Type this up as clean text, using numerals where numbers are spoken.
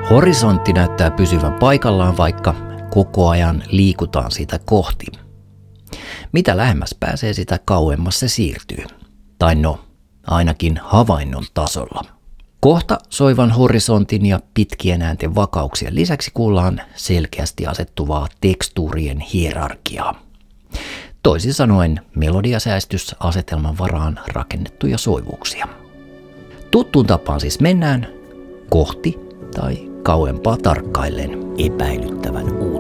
Horisontti näyttää pysyvän paikallaan, vaikka koko ajan liikutaan sitä kohti. Mitä lähemmäs pääsee, sitä kauemmas se siirtyy. Tai no, ainakin havainnon tasolla. Kohta soivan horisontin ja pitkien äänten vakauksien lisäksi kuullaan selkeästi asettuvaa tekstuurien hierarkiaa. Toisin sanoen melodiasäästysasetelman varaan rakennettuja soivuuksia. Tuttuun tapaan siis mennään kohti tai kauempaa tarkkaillen epäilyttävän